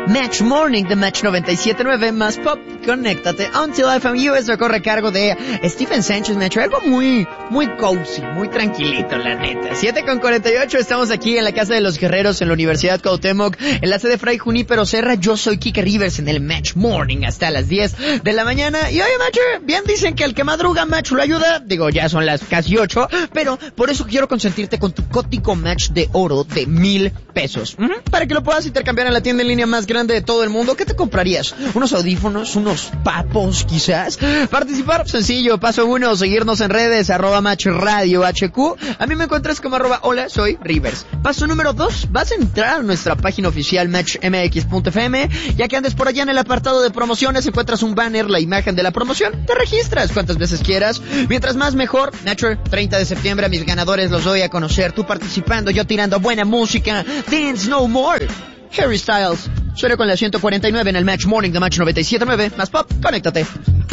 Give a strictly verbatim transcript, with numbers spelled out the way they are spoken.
Match Morning de Match noventa y siete punto nueve más Pop. Conéctate. Until I Found You es el corre cargo de Stephen Sánchez. Me ha hecho algo muy, muy cozy, muy tranquilito, la neta. siete con cuarenta y ocho, estamos aquí en la Casa de los Guerreros en la Universidad Cuauhtémoc, en la sede Fray Junípero Serra. Yo soy Kike Rivers en el Match Morning hasta las diez de la mañana. Y oye, Match, bien dicen que el que madruga, Match, lo ayuda. Digo, ya son las casi ocho, pero por eso quiero consentirte con tu cótico Match de oro de mil pesos. Uh-huh. Para que lo puedas intercambiar en la tienda en línea más grande de todo el mundo. ¿Qué te comprarías? ¿Unos audífonos? ¿Unos papos, quizás? Participar, sencillo. Paso uno, seguirnos en redes, arroba Match Radio H Q. A mí me encuentras como arroba hola, soy Rivers. Paso número dos, vas a entrar a nuestra página oficial match m x punto f m. Ya que andes por allá en el apartado de promociones, encuentras un banner, la imagen de la promoción, te registras cuantas veces quieras. Mientras más mejor. Nature, treinta de septiembre, a mis ganadores los doy a conocer. Tú participando, yo tirando buena música. Dance no more. Harry Styles. Suena con la ciento cuarenta y nueve en el Match Morning de Match noventa y siete punto nueve. Más Pop, conéctate.